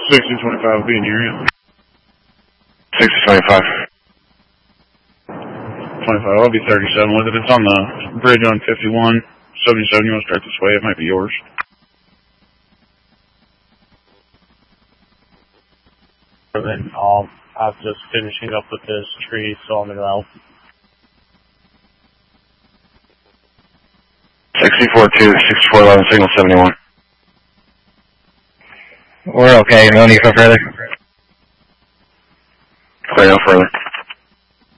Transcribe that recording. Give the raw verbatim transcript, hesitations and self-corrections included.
sixty twenty-five will be in your end. sixty twenty-five. twenty-five, I'll be thirty-seven with it. It's on the bridge on fifty-one seventy-seven. You want to start this way? It might be yours. Um, I'm just finishing up with this tree sawing out. sixty-four two, sixty-four eleven, signal seventy-one. We're okay, no need for further. Clear, no further.